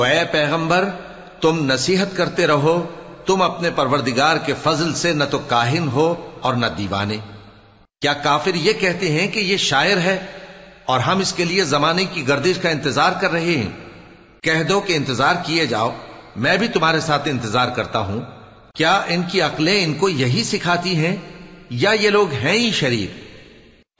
ऐ पैगंबर, तुम नसीहत करते रहो, तुम अपने परवरदिगार के फजल से न तो काहिन हो और न दीवाने। क्या काफिर ये कहते हैं कि ये शायर है और हम इसके लिए जमाने की गर्दिश का इंतजार कर रहे हैं? कह दो कि इंतजार किए जाओ, मैं भी तुम्हारे साथ इंतजार करता हूं। क्या इनकी अक्लें इनको यही सिखाती हैं या ये लोग हैं ही शरीर?